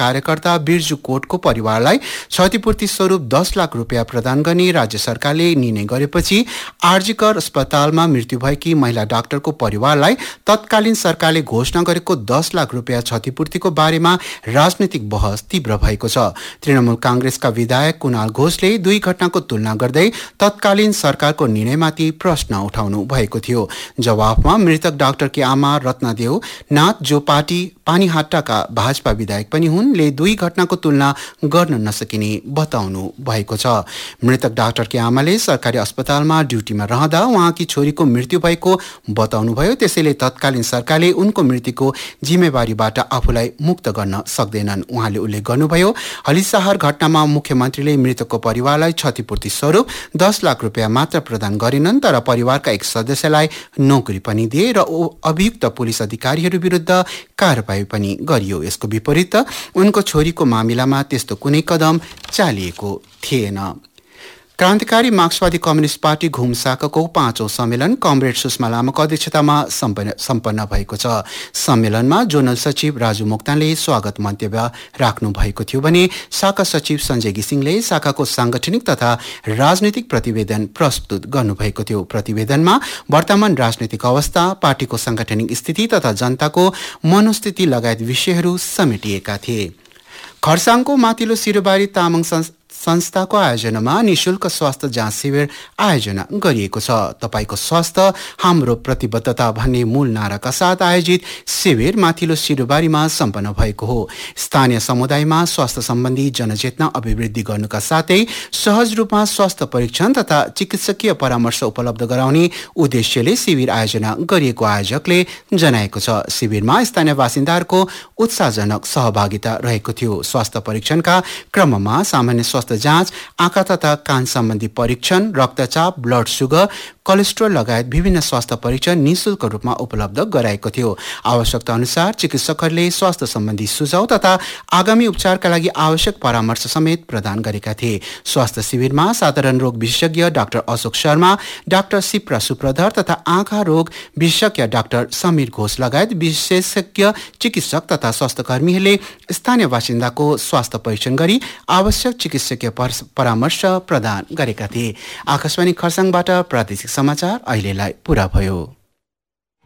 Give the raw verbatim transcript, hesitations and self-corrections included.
कार्यकर्ता बिर्जु कोटको परिवारलाई क्षतिपूर्ति स्वरूप दस लाख रुपियाँ प्रदान गर्ने राज्य सरकारले निर्णय गरेपछि आरजीकर अस्पतालमा मृत्यु भएकी महिला डाक्टरको परिवारलाई तत्कालीन सरकारले घोषणा गरेको दस लाख रुपियाँ क्षतिपूर्तिको बारेमा राजनैतिक बहस तीव्र भएको छ। तृणमूल कांग्रेसका विधायक कुणाल घोषले दुई घटनाको तुलना गर्दै तत्कालीन सरकारको निर्णयमाथि प्रश्न उठाउनु भएको थियो। जवाफमा मृतक डाक्टरकी आमा रत्नदेव नाथ, जो पार्टी पानीहाटाका भाजपा विधायक पनि हुन्, ले दुई घटनाको तुलना गर्न नसकिने बताउनु भएको छ। मृतक डाक्टरकी आमाले सरकारी अस्पतालमा ड्युटीमा रहँदा उहाँकी छोरीको मृत्यु भएको बताउनुभयो। त्यसैले तत्कालीन सरकारले उनको मृत्युको जिम्मेवारीबाट आफूलाई मुक्त गर्न सक्दैनन्। उहाँले उल्लेख गर्नुभयो, हलिसहार घटनामा मुख्यमन्त्रीले मृतकको परिवारलाई क्षतिपूर्ति स्वरूप दस लाख रुपियाँ मात्र प्रदान गरेनन्, तर परिवारका एक सदस्यलाई नोकरी पनि दिए र अभियुक्त पुलिस अधिकारीहरू विरुद्ध कारबाही पनि गरियो। यसको विपरीत उनको छोरीको मामिलामा त्यस्तो कुनै कदम चालिएको थिएन। क्रान्तिकारी मार्क्सवादी कम्युनिस्ट पार्टी घुम शाखाको पाँचौं सम्मेलन कमरेड सुषमा लामाको अध्यक्षतामा सम्पन्न भएको छ। सम्मेलनमा जोनल सचिव राजु मोक्तानले स्वागत मन्तव्य राख्नु भएको थियो भने शाखा सचिव सञ्जय घिसिङले शाखाको सांगठनिक तथा राजनैतिक प्रतिवेदन प्रस्तुत गर्नुभएको थियो। प्रतिवेदनमा वर्तमान राजनैतिक अवस्था, पार्टीको सांगठनिक स्थिति तथा जनताको मनोस्थिति लगायत विषयहरू समेटिएका थिए। खर्साङको माथिल्लो सिरुबारी तामाङ संस्थाको आयोजनामा निशुल्क स्वास्थ्य जाँच शिविर आयोजना गरिएको छ। तपाईको स्वास्थ्य हाम्रो प्रतिबद्धता भन्ने मूल नाराका साथ आयोजित शिविर माथिल्लो सिरुबारीमा सम्पन्न भएको हो। स्थानीय समुदायमा स्वास्थ्य सम्बन्धी जनचेतना अभिवृद्धि गर्नुका साथै सहज रूपमा स्वास्थ्य परीक्षण तथा चिकित्सकीय परामर्श उपलब्ध गराउने उद्देश्यले शिविर आयोजना गरिएको आयोजकले जनाएको छ। शिविरमा स्थानीय बासिन्दाहरूको उत्साहजनक सहभागिता रहेको थियो। स्वास्थ्य परीक्षणका क्रममा सामान्य स्वास्थ्य जाँच, आँखा तथा कान सम्बन्धी परीक्षण, रक्तचाप, ब्लड सुगर, कोलेस्ट्रोल लगायत विभिन्न स्वास्थ्य परीक्षण निशुल्क रूपमा उपलब्ध गराएको थियो। आवश्यकता अनुसार चिकित्सकहरूले स्वास्थ्य सम्बन्धी सुझाव तथा आगामी उपचारका लागि आवश्यक परामर्श समेत प्रदान गरेका थिए। स्वास्थ्य शिविरमा साधारण रोग विशेषज्ञ डाक्टर अशोक शर्मा, डाक्टर शिप्रा सुप्रधर तथा आँखा रोग विशेषज्ञ डाक्टर समीर घोष लगायत विशेषज्ञ चिकित्सक तथा स्वास्थ्यकर्मीहरूले स्थानीय बासिन्दाको स्वास्थ्य परीक्षण गरी आवश्यक चिकित्सकीय परामर्श प्रदान गरेका थिए। आकाशवाणी खरसाङबाट प्रादेशिक समाचार अहिलेलाई पूरा भयो।